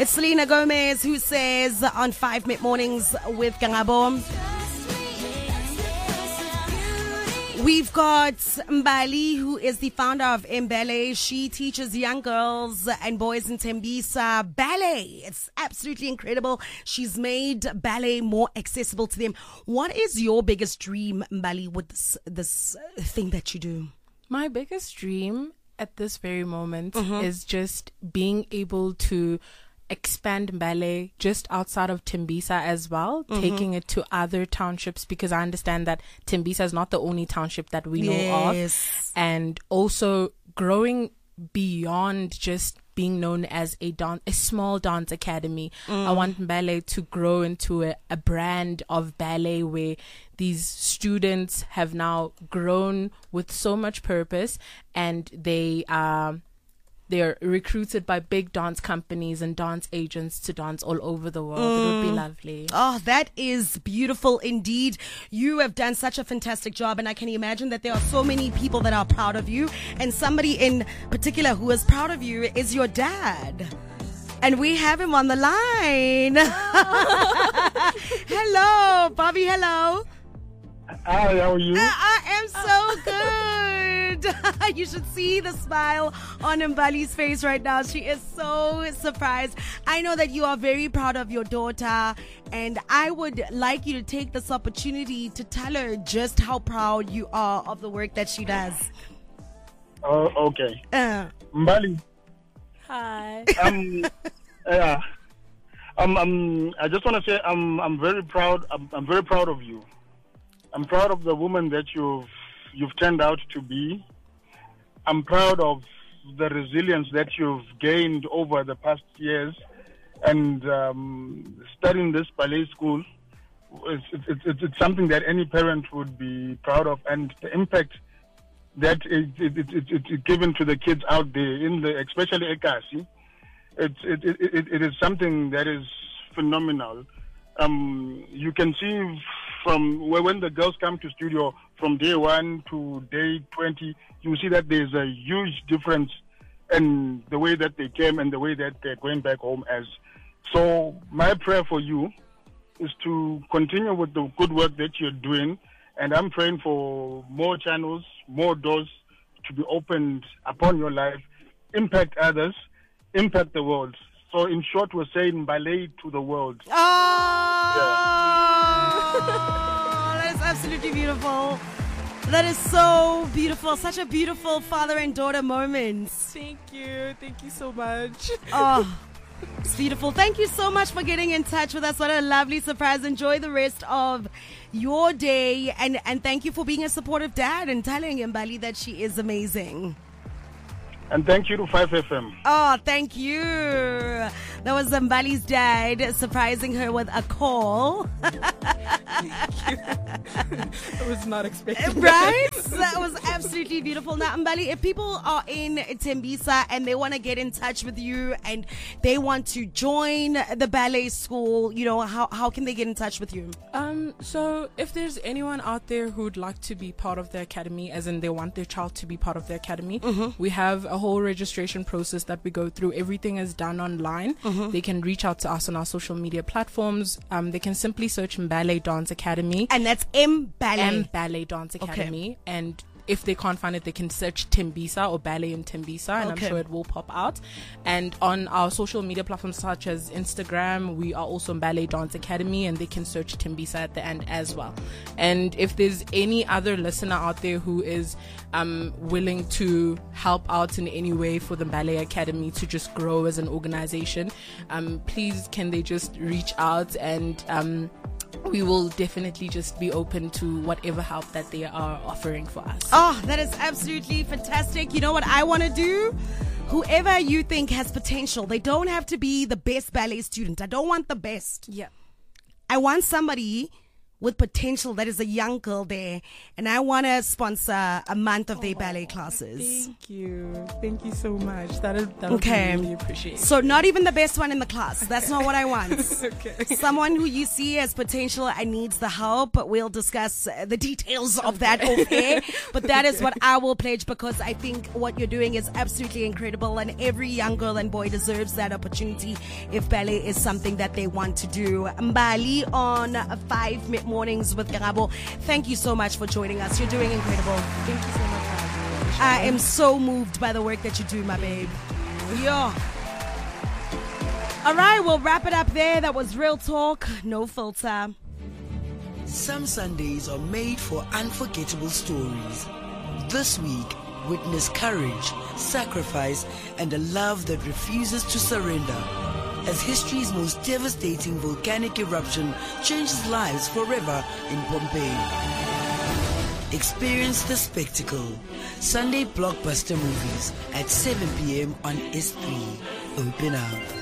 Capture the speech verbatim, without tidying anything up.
It's Selena Gomez who says on five Mid Mornings with Gangabo. We've got Mbali, who is the founder of Mbale. She teaches young girls and boys in Tembisa ballet. It's absolutely incredible. She's made ballet more accessible to them. What is your biggest dream, Mbali, with this, this thing that you do? My biggest dream at this very moment Mm-hmm. is just being able to expand ballet just outside of Tembisa as well, Mm-hmm. taking it to other townships, because I understand that Tembisa is not the only township that we know Yes. of, and also growing beyond just being known as a dance, a small dance academy. Mm. I want ballet to grow into a, a brand of ballet where these students have now grown with so much purpose, and they are they're recruited by big dance companies and dance agents to dance all over the world. It would be lovely. Oh, that is beautiful indeed. You have done such a fantastic job, and I can imagine that there are so many people that are proud of you, and somebody in particular who is proud of you is your dad. And we have him on the line. Hello, Bobby, hello. Hi, how are you? I, I am so good. You should see the smile on Mbali's face right now. She is so surprised. I know that you are very proud of your daughter, and I would like you to take this opportunity to tell her just how proud you are of the work that she does. Oh, okay. Uh, Mbali, Hi. um, yeah, um, um, I just want to say I'm, I'm very proud. I'm, I'm very proud of you. I'm proud of the woman that you've, you've turned out to be. I'm proud of the resilience that you've gained over the past years, and um, studying this ballet school. It's, it's, it's, it's something that any parent would be proud of, and the impact that it, it, it, it, it, it given to the kids out there, in the especially Ekasi. It, it, it, it, it is something that is phenomenal. Um, you can see from when the girls come to studio from day one to day twenty, you see that there's a huge difference in the way that they came and the way that they're going back home as. So my prayer for you is to continue with the good work that you're doing, and I'm praying for more channels, more doors to be opened upon your life, impact others, impact the world. So in short, we're saying ballet to the world. Oh, that is absolutely beautiful. That is so beautiful. Such a beautiful father and daughter moment. Thank you. Thank you so much. Oh, it's beautiful. Thank you so much for getting in touch with us. What a lovely surprise. Enjoy the rest of your day. And, and thank you for being a supportive dad and telling Mbali that she is amazing. And thank you to five F M. Oh, thank you. That was Mbali's dad surprising her with a call. I was not expecting Right? That was absolutely beautiful. Now, Mbali, if people are in Tembisa and they want to get in touch with you and they want to join the ballet school, you know, how, how can they get in touch with you? Um, so if there's anyone out there who'd like to be part of the academy, as in they want their child to be part of the academy, Mm-hmm. we have a whole registration process that we go through. Everything is done online. Mm-hmm. They can reach out to us on our social media platforms. Um, they can simply search Mbale Dance Academy. And that's M Ballet. M Ballet Dance Academy. And if they can't find it, they can search Tembisa or Ballet in Tembisa, and Okay. I'm sure it will pop out. And on our social media platforms such as Instagram, we are also Ballet Dance Academy, and they can search Tembisa at the end as well. And if there's any other listener out there who is um, willing to help out in any way for the Ballet Academy to just grow as an organization, um, please can they just reach out, and um, we will definitely just be open to whatever help that they are offering for us. Oh, that is absolutely fantastic. You know what I want to do? Whoever you think has potential, they don't have to be the best ballet student. I don't want the best. Yeah. I want somebody with potential that is a young girl there, and I want to sponsor a month of their oh, ballet classes. Thank you. Thank you so much. That'll, that'll okay. be really appreciated. So not even the best one in the class. That's not what I want. Okay. Someone who you see as potential and needs the help. We'll discuss the details of that off air. But that is what I will pledge, because I think what you're doing is absolutely incredible, and every young girl and boy deserves that opportunity if ballet is something that they want to do. Mbali on five mornings with Karabo. Thank you so much for joining us. You're doing incredible. Thank you so much. I am so moved by the work that you do, my babe. Yeah. All right, we'll wrap it up there. That was Real Talk, no filter. Some Sundays are made for unforgettable stories. This week, witness courage, sacrifice, and a love that refuses to surrender, as history's most devastating volcanic eruption changes lives forever in Pompeii. Experience the spectacle. Sunday blockbuster movies at seven p.m. on S three. Open up.